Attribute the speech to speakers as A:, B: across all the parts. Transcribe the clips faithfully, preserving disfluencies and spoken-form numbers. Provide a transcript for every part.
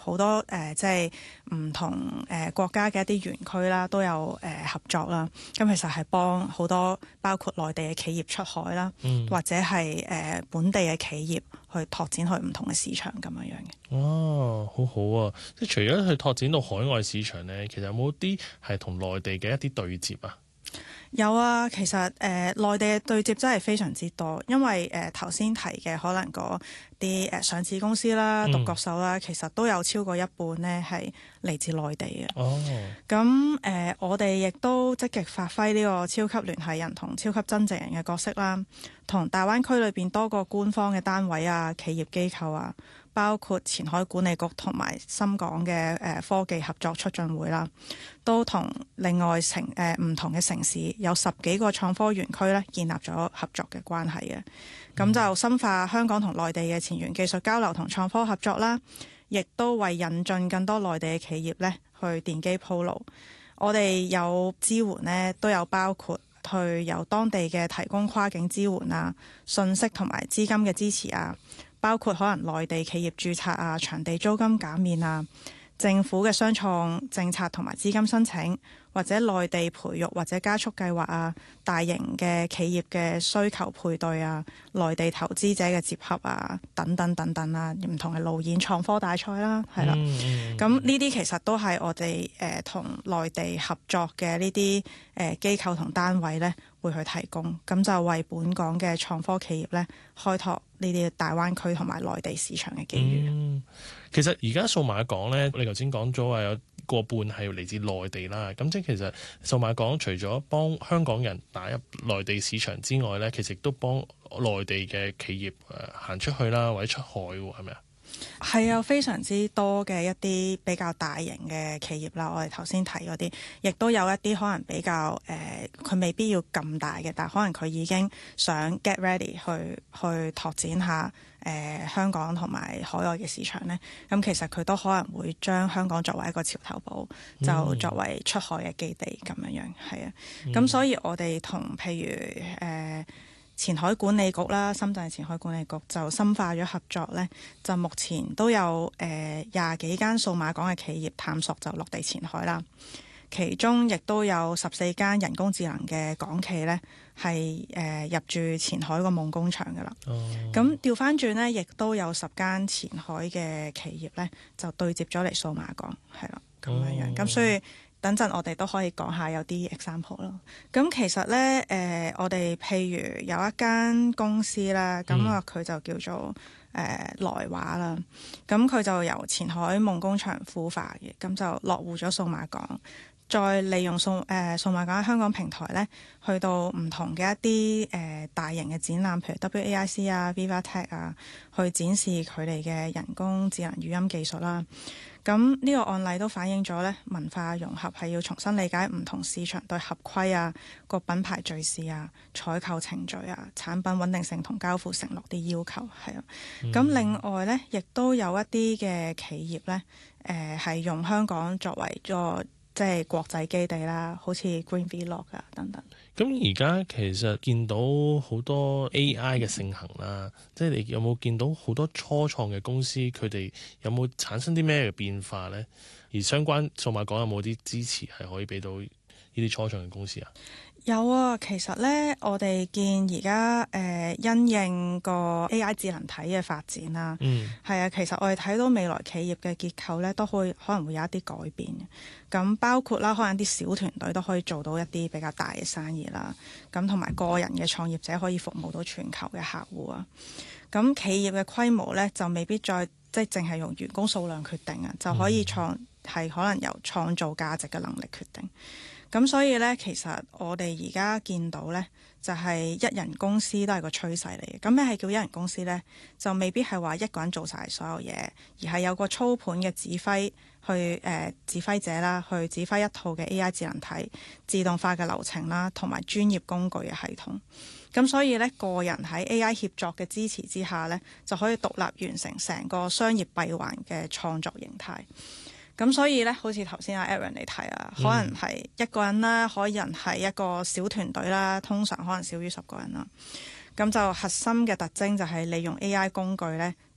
A: 好多誒、呃、即係唔同誒、呃、國家嘅一啲園區啦，都有誒、呃、合作啦。咁其實係幫好多包括內地嘅企業出海啦，嗯、或者係誒、呃、本地嘅企業去拓展去唔同嘅市場咁樣樣嘅。
B: 哇，好好啊！即係除咗去拓展到海外市場咧，其實有冇啲係同內地嘅一啲對接啊？
A: 有啊，其實誒、呃、內地嘅對接真係非常之多，因為誒頭先提嘅可能嗰啲誒上市公司啦、獨角獸啦，其實都有超過一半呢係嚟自內地嘅。
B: 哦，
A: 咁誒、呃、我哋亦都積極發揮呢個超級聯繫人同超級增值人嘅角色啦，同大灣區裏邊多個官方嘅單位啊、企業機構啊，包括前海管理局同埋深港嘅誒科技合作促進會啦，都同另外城誒唔同嘅城市有十幾個創科園區咧，建立咗合作嘅關係嘅。咁、嗯、就深化香港同內地嘅前沿技術交流同創科合作啦，亦都為引進更多內地嘅企業咧去奠基鋪路。我哋有支援呢，都有包括去由當地嘅提供跨境支援啊、信息同埋資金嘅支持啊。包括可能內地企業註冊啊、場地租金減免啊、政府嘅雙創政策同埋資金申請，或者內地培育或者加速計劃啊、大型嘅企業嘅需求配對啊、內地投資者嘅接合啊等等等等啊，唔同嘅路演創科大賽啦，係啦。咁呢啲其實都係我哋誒同內地合作嘅呢啲誒機構同單位呢會去提供，咁就為本港嘅創科企業呢開拓呢啲大灣區同埋內地市場嘅機遇。
B: 嗯，其實而家數碼港呢，你頭先講咗話有過半係嚟自內地啦，咁即係其實數碼港除咗幫香港人打入內地市場之外呢，其實亦都幫內地嘅企業誒行出去啦，或者出海喎，係咪啊？
A: 係啊，非常之多嘅一啲比較大型嘅企業啦，我哋頭先提嗰啲，亦都有一啲可能比較誒，佢、呃、未必要咁大嘅，但係可能佢已經想 get ready 去去拓展下誒、呃、香港同埋海外嘅市場呢。咁其實佢都可能會將香港作為一個潮頭堡，嗯、就作為出海嘅基地咁樣樣，係啊。咁、嗯、所以我哋同譬如誒、呃前海管理局啦，深圳前海管理局就深化咗合作呢，就目前都有誒廿幾間數碼港嘅企業探索就落地前海啦，其中亦都有十四間人工智能嘅港企呢係誒、呃、入駐前海個夢工場噶啦。咁調翻轉呢，亦都有十間前海嘅企業呢就對接咗嚟數碼港，係啦咁樣樣。咁、oh. 所以等陣我哋都可以講下有啲 example 咯。咁其實呢，誒、呃、我哋譬如有一間公司啦，咁啊佢就叫做誒、呃、來華啦。咁佢就由前海夢工場孵化嘅，咁就落戶咗數碼港，再利用數誒數碼港喺香港平台呢，去到唔同嘅一啲誒、呃、大型嘅展覽，譬如 W A I C 啊、VivaTech 啊，去展示佢哋嘅人工智能語音技術啦。咁呢個案例都反映咗咧，文化融合係要重新理解唔同市場對合規啊、個品牌敘事啊、採購程序啊、產品穩定性同交付承諾啲要求係啊。咁、嗯、另外咧，亦都有一啲嘅企業咧，誒、呃、係用香港作為咗即係國際基地啦，好似 Green Vlog 啊等等。
B: 咁而家其實見到好多 A I 嘅盛行啦，即係你有冇見到好多初創嘅公司，佢哋有冇產生啲咩嘅變化呢？而相關數碼港有冇啲支持係可以俾到呢啲初創嘅公司啊？
A: 有啊，其實呢，我哋見而家誒因應個 A I 智能體嘅發展啦，嗯，係啊，其實我哋睇到未來企業嘅結構呢，都會可能會有一啲改變嘅。咁包括啦，可能啲小團隊都可以做到一啲比較大嘅生意啦。咁同埋個人嘅創業者可以服務到全球嘅客戶啊。咁企業嘅規模呢，就未必再即係淨係用員工數量決定啊，就可以創係可能由創造價值嘅能力決定。咁所以呢，其實我哋而家見到呢，就係一人公司都係個趨勢嚟嘅。咁咩係叫一人公司呢？就未必係話一個人做晒所有嘢，而係有個操盤嘅指揮去誒、呃、指揮者啦，去指揮一套嘅 A I 智能體、自動化嘅流程啦，同埋專業工具嘅系統。咁所以呢，個人喺 A I 協作嘅支持之下呢，就可以獨立完成成個商業閉環嘅創作形態。咁所以咧，好似頭先阿 Aaron 你提啊，可能係一個人啦，可能係一個小團隊啦，通常可能少於十個人啦。咁就核心嘅特徵就係利用 A I 工具咧，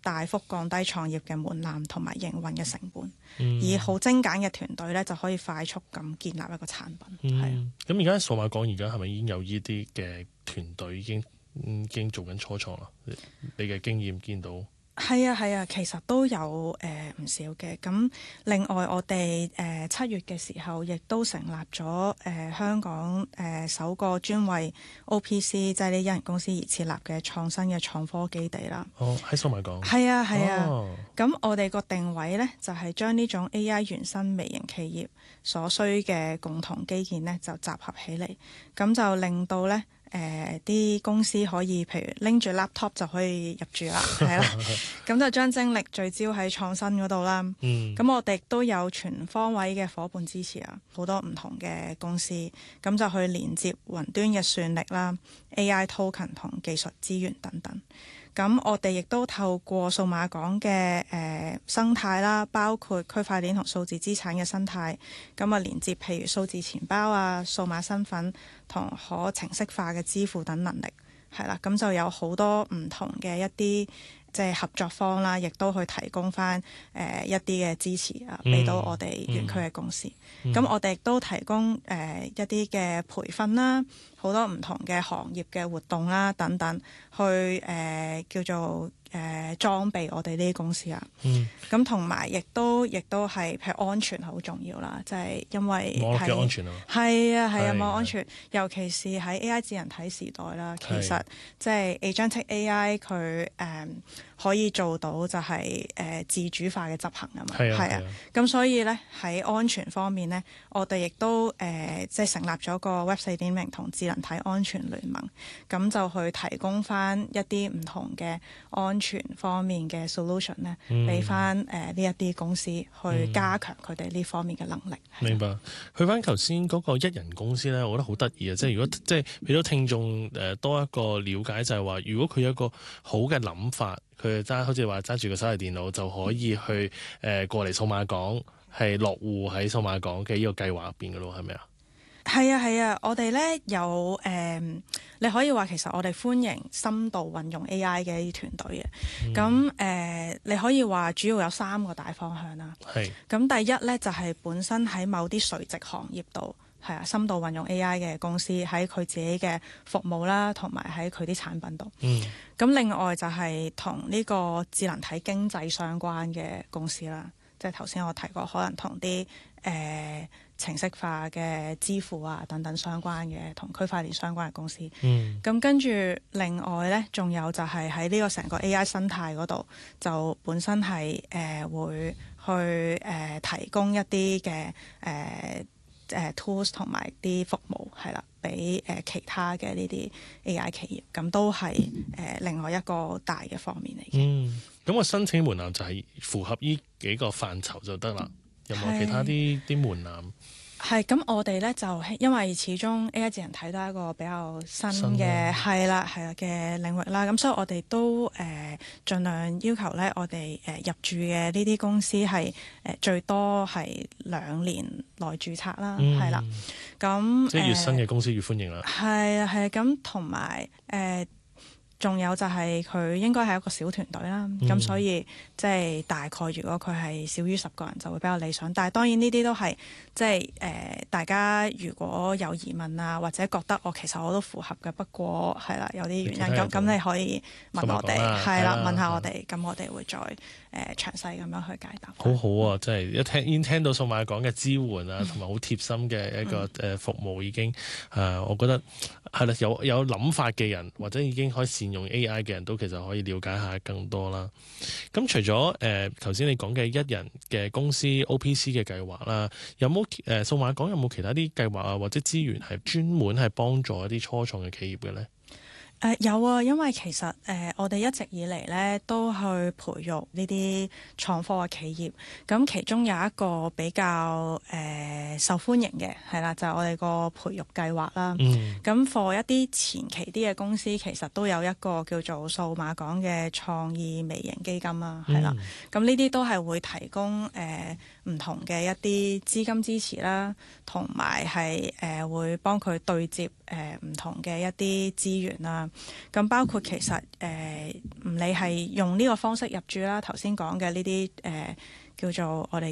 A: 大幅降低創業嘅門檻同埋營運嘅成本，
B: 嗯、
A: 以好精簡嘅團隊咧就可以快速咁建立一個產品。係啊、
B: 嗯，咁而家數碼港而家係咪已經有呢啲嘅團隊已經已經做緊初創啦？你嘅經驗見到？
A: 係啊係啊，其實都有誒唔、呃、少嘅。咁另外我哋誒七月嘅時候，亦都成立咗誒、呃、香港誒、呃、首個專為 O P C 即係呢一人公司而設立嘅創新嘅創科基地啦。
B: 哦，喺數碼港。
A: 係啊係啊。咁、
B: 哦、
A: 我哋個定位咧，就係將呢種 A I 原生微型企業所需嘅共同基建咧，就集合起嚟，咁就令到咧。誒啲、呃、公司可以譬如拎住 laptop 就可以入住啦，係啦，咁就將精力聚焦喺創新嗰度啦。咁、嗯、我哋都有全方位嘅伙伴支持啊，好多唔同嘅公司，咁就去連接雲端嘅算力啦、A I token 同技術資源等等。咁我哋亦都透過數碼港嘅誒、呃、生態啦，包括區塊鏈同數字資產嘅生態，咁啊連接譬如數字錢包啊、數碼身份同可程式化嘅支付等能力，係啦，咁就有好多唔同嘅一啲即係合作方啦，亦都去提供翻誒、呃、一啲嘅支持啊，俾到我哋園區嘅公司。咁、嗯嗯、我哋亦都提供誒、呃、一啲嘅培訓啦。好多唔同嘅行業嘅活動啦，等等，去誒、呃、叫做誒、呃、裝備我哋呢啲公司啊。嗯。咁同埋亦都亦都係譬如安全好重要啦，即、就、係、是、因為
B: 網絡嘅安全啊。
A: 係啊係啊，網絡安全，尤其是喺 A I 智能體時代啦，其實即係 Agentic A I 佢誒、呃、可以做到就係、是、誒、呃、自主化嘅執行啊嘛。係啊。係啊。咁所以咧喺安全方面咧，我哋亦都誒、呃、即係成立咗個 Web 四點零同智能體安全聯盟，咁就去提供翻一啲唔同嘅安全方面嘅 solution 咧，俾翻誒呢一啲公司去加強佢哋呢方面嘅能力。
B: 嗯、明白。去翻頭先嗰個一人公司咧，我覺得好得意啊！即係如果即係俾到聽眾誒多一個了解，就係話，如果佢有一個好嘅諗法，佢揸好似話揸住個手提電腦就可以去誒、呃、過嚟數碼港，係落戶喺數碼港嘅呢個計劃入邊嘅咯，係咪啊？
A: 係啊係啊，我哋咧有誒、呃，你可以話其實我哋歡迎深度運用 A I 嘅啲團隊嘅。咁誒、嗯呃，你可以話主要有三個大方向啦。係是。咁第一咧就係、是、本身喺某啲垂直行業度係啊，深度運用 A I 嘅公司喺佢自己嘅服務啦，同埋喺佢啲產品度。嗯。咁另外就係同呢個智能體經濟相關嘅公司啦，即係頭先我提過，可能同啲誒。呃程式化嘅支付啊等等相關嘅同區塊鏈相關嘅公司，咁、嗯、跟住另外咧，仲有就係喺呢個成個 A I 生態嗰度，就本身係誒、呃、會去誒、呃、提供一啲嘅誒誒 tools 同埋啲服務係啦，俾誒、呃、其他嘅呢啲 A I 企業，咁都係誒、呃、另外一個大嘅方面嚟嘅。嗯，
B: 咁個申請門檻就係符合呢幾個範疇就得啦。有冇其他啲啲門檻？係
A: 咁，我哋咧就因為始終 A I 智能體都係一個比較新嘅係啦係啦嘅領域啦，咁所以我哋都誒、呃、盡量要求咧，我哋誒、呃、入駐嘅呢啲公司係誒、呃、最多係兩年內註冊啦，係啦、嗯，咁
B: 即係越新嘅公司越歡迎啦。
A: 係啊係啊，咁同埋誒。仲有就係佢應該係一個小團隊啦，咁、嗯、所以即係大概如果佢係少於十個人就會比較理想。但係當然呢啲都係即係誒、呃，大家如果有疑問啊，或者覺得我、哦、其實我都符合嘅，不過係啦有啲原因咁，咁你可以問我哋係啦，問下我哋，咁我哋會再誒、呃、詳細咁樣去解答。
B: 好好啊，即係一聽已經聽到數碼港嘅支援啊，同埋好貼心嘅一個誒服務已經誒、嗯呃，我覺得係啦，有有諗法嘅人或者已經可以善用 A I 嘅人都其實可以了解下更多啦。咁除咗誒頭先你講嘅一人嘅公司 O P C 嘅計劃啦，有冇誒數碼港有冇其他啲計劃啊或者資源係專門係幫助一啲初創嘅企業嘅咧？
A: 誒、呃、有啊，因為其實誒、呃、我哋一直以嚟咧都去培育呢啲創科嘅企業，咁其中有一個比較誒、呃、受歡迎嘅係啦，就係、是、我哋個培育計劃啦。咁 for、嗯、一啲前期啲嘅公司，其實都有一個叫做數碼港嘅創意微型基金啦，係啦。咁呢啲都係會提供誒唔、呃、同嘅一啲資金支持啦，同埋係誒會幫佢對接。 誒唔同嘅一啲資源啦。咁包括其實誒唔理係用呢個方式入住啦，頭先講嘅呢啲誒叫做我哋